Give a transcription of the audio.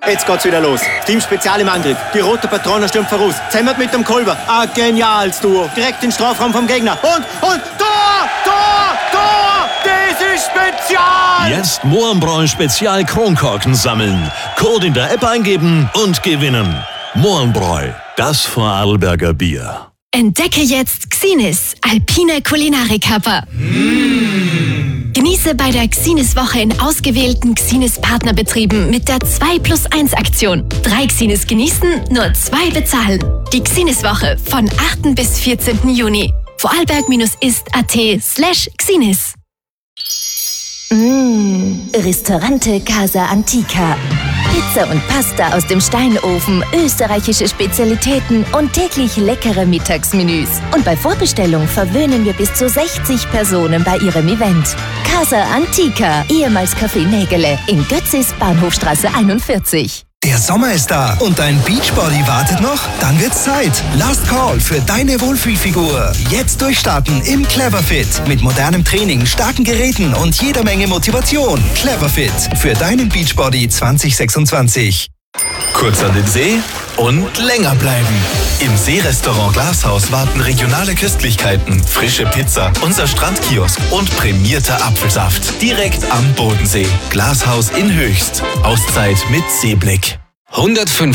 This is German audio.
Jetzt geht's wieder los. Team Spezial im Angriff. Die rote Patrone stürmt voraus. Zemmert mit dem Kolber. Ein geniales Duo. Direkt in den Strafraum vom Gegner. Und Tor! Tor! Tor! Das ist Spezial! Jetzt Mohrenbräu Spezial Kronkorken sammeln. Code in der App eingeben und gewinnen. Mohrenbräu, das Vorarlberger Bier. Entdecke jetzt Xinis, alpine Kulinarik-Happer. Genieße bei der Xinis-Woche in ausgewählten Xinis-Partnerbetrieben mit der 2+1-Aktion. 3 Xinis genießen, nur 2 bezahlen. Die Xinis-Woche von 8. bis 14. Juni. Vorarlberg-ist.at/Xinis. Ristorante Casa Antica. Pizza und Pasta aus dem Steinofen, österreichische Spezialitäten und täglich leckere Mittagsmenüs. Und bei Vorbestellung verwöhnen wir bis zu 60 Personen bei ihrem Event. Casa Antica, ehemals Café Nägele, in Götzis, Bahnhofstraße 41. Der Sommer ist da und dein Beachbody wartet noch? Dann wird's Zeit. Last Call für deine Wohlfühlfigur. Jetzt durchstarten im Cleverfit. Mit modernem Training, starken Geräten und jeder Menge Motivation. Cleverfit für deinen Beachbody 2026. Kurz an den See und länger bleiben. Im Seerestaurant Glashaus warten regionale Köstlichkeiten, frische Pizza, unser Strandkiosk und prämierter Apfelsaft. Direkt am Bodensee. Glashaus in Höchst. Auszeit mit Seeblick. 105